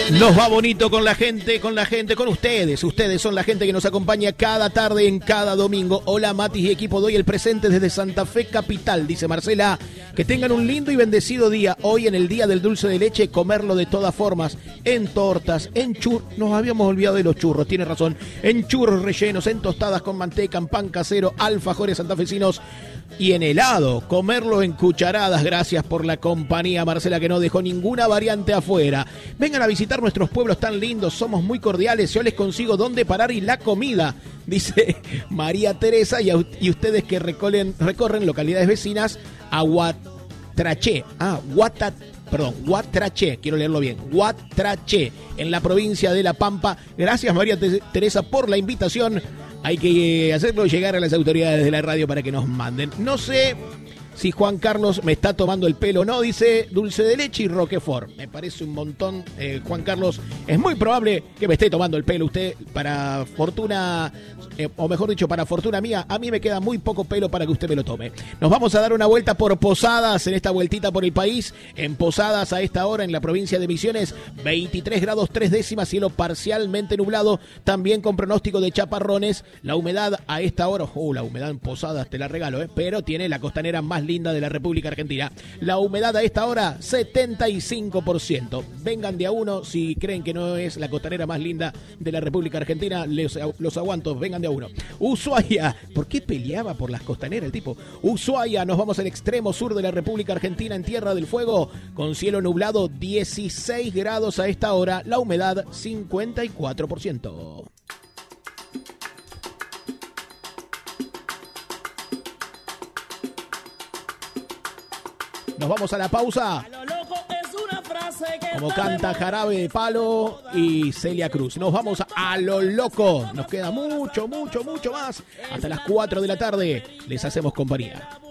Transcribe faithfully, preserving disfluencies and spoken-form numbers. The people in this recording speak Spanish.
Nos va bonito con la gente, con la gente, con ustedes. Ustedes son la gente que nos acompaña cada tarde en cada domingo. Hola, Matis y equipo, doy el presente desde Santa Fe Capital, dice Marcela. Que tengan un lindo y bendecido día. Hoy en el día del dulce de leche, comerlo de todas formas. En tortas, en churros. Nos habíamos olvidado de los churros, tiene razón. En churros rellenos, en tostadas con manteca, en pan casero, alfajores santafesinos. Y en helado, comerlo en cucharadas. Gracias por la compañía, Marcela, que no dejó ninguna variante afuera. Vengan a visitar nuestros pueblos tan lindos, somos muy cordiales. Yo les consigo dónde parar y la comida, dice María Teresa. Y, a, y ustedes que recorren, recorren localidades vecinas a Huatraché. Ah, Huatat, perdón, Huatraché, quiero leerlo bien. Huatraché, en la provincia de La Pampa. Gracias, María Teresa, por la invitación. Hay que hacerlo llegar a las autoridades de la radio para que nos manden. No sé si Juan Carlos me está tomando el pelo o no, dice dulce de leche y Roquefort. Me parece un montón, eh, Juan Carlos. Es muy probable que me esté tomando el pelo usted. Para fortuna, eh, o mejor dicho, para fortuna mía, a mí me queda muy poco pelo para que usted me lo tome. Nos vamos a dar una vuelta por Posadas, en esta vueltita por el país. En Posadas, a esta hora, en la provincia de Misiones, veintitrés grados tres décimas, cielo parcialmente nublado, también con pronóstico de chaparrones. La humedad a esta hora, oh, la humedad en Posadas te la regalo, eh, pero tiene la costanera más linda de la República Argentina. La humedad a esta hora, setenta y cinco por ciento. Vengan de a uno si creen que no es la costanera más linda de la República Argentina. Les, los aguanto, vengan de a uno. Ushuaia, ¿por qué peleaba por las costaneras el tipo? Ushuaia, nos vamos al extremo sur de la República Argentina, en Tierra del Fuego, con cielo nublado, dieciséis grados a esta hora. La humedad, cincuenta y cuatro por ciento. Nos vamos a la pausa. A lo loco es una frase que Como canta Jarabe de Palo y Celia Cruz. Nos vamos a lo loco. Nos queda mucho, mucho, mucho más. Hasta las cuatro de la tarde les hacemos compañía.